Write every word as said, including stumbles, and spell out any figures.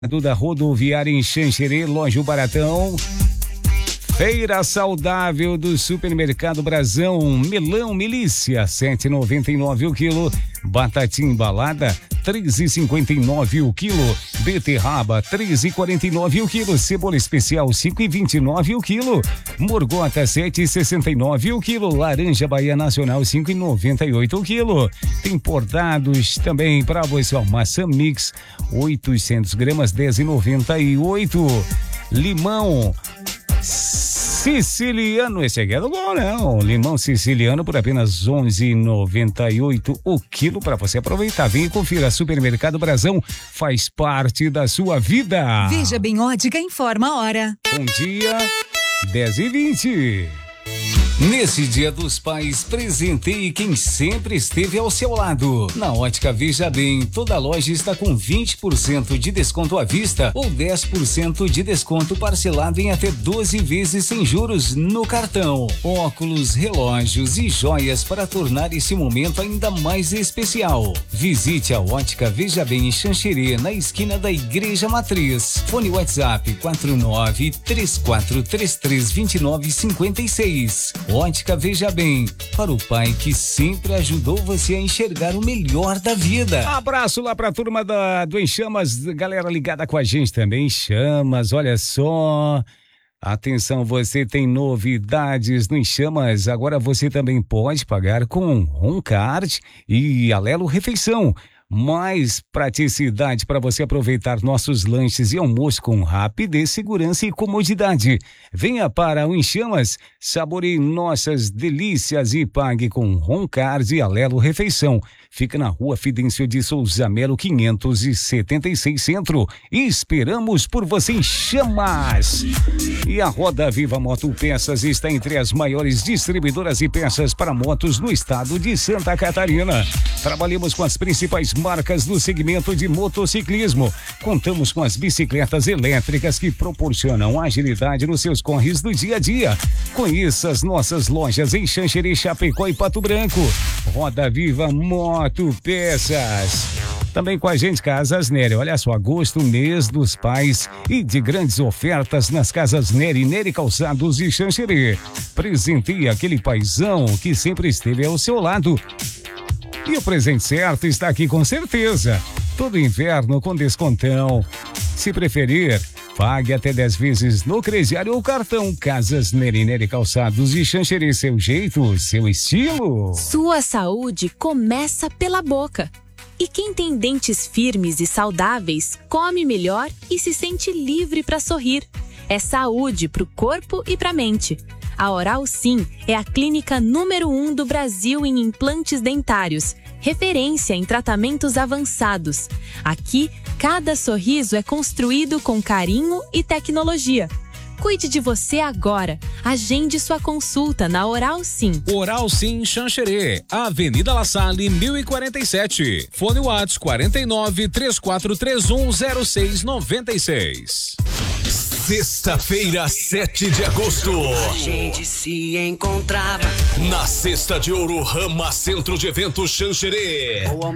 Da rodoviária em Xanxerê, loja O Baratão. Feira saudável do Supermercado Brasão, melão milícia, sete e noventa e nove o quilo. Batatinha embalada, três e cinquenta e nove o quilo. Beterraba, três e quarenta e nove o quilo. Cebola especial, cinco e vinte e nove o quilo. Morgota, sete e sessenta e nove o quilo. Laranja Bahia Nacional, cinco e noventa e oito o quilo. Tem bordados também para você, ó, maçã mix, oitocentos gramas, dez e noventa e oito. Limão siciliano, esse aqui é do bom, não. Limão siciliano por apenas onze e noventa e oito o quilo para você aproveitar. Vem e confira. Supermercado Brasão faz parte da sua vida. Veja Bem Ótica informa a hora. Bom dia, dez e vinte. Nesse Dia dos Pais, presenteie quem sempre esteve ao seu lado. Na Ótica Veja Bem, toda loja está com vinte por cento de desconto à vista ou dez por cento de desconto parcelado em até doze vezes sem juros no cartão. Óculos, relógios e joias para tornar esse momento ainda mais especial. Visite a Ótica Veja Bem em Xanxerê, na esquina da Igreja Matriz. Fone WhatsApp quatro nove três quatro três três dois nove cinco seis. Ótica Veja Bem, para o pai que sempre ajudou você a enxergar o melhor da vida. Abraço lá pra turma da, do Em Chamas, galera ligada com a gente também. Chamas, olha só. Atenção, você tem novidades no Em Chamas. Agora você também pode pagar com Roncard e Alelo Refeição. Mais praticidade para você aproveitar nossos lanches e almoço com rapidez, segurança e comodidade. Venha para o Em Chamas, saboreie nossas delícias e pague com Roncard e Alelo Refeição. Fica na rua Fidêncio de Souza Melo, quinhentos e setenta e seis Centro. E esperamos por você em Chamas. E a Roda Viva Moto Peças está entre as maiores distribuidoras de peças para motos no estado de Santa Catarina. Trabalhamos com as principais marcas do segmento de motociclismo. Contamos com as bicicletas elétricas que proporcionam agilidade nos seus corres do dia a dia. Conheça as nossas lojas em Xanxerê, Chapecó e Pato Branco. Roda Viva Moto Peças. Também com a gente, Casas Nery. Olha só, agosto, mês dos pais e de grandes ofertas nas Casas Nery, Nery Calçados e Xanxerê. Presenteie aquele paizão que sempre esteve ao seu lado. E o presente certo está aqui com certeza. Todo inverno com descontão. Se preferir, pague até dez vezes no crediário ou cartão. Casas Nery, Nery Calçados e Xanxerê, seu jeito, seu estilo. Sua saúde começa pela boca. E quem tem dentes firmes e saudáveis, come melhor e se sente livre para sorrir. É saúde para o corpo e para a mente. A Oral Sim é a clínica número um do Brasil em implantes dentários, referência em tratamentos avançados. Aqui, cada sorriso é construído com carinho e tecnologia. Cuide de você agora. Agende sua consulta na Oral Sim. Oral Sim Xanxerê, Avenida La Salle, mil e quarenta e sete. Fone WhatsApp quarenta e nove, três quatro três um, zero seis nove seis. Sexta-feira, sete de agosto. A gente se encontrava na Cesta de Ouro Rama Centro de Eventos Xanxerê.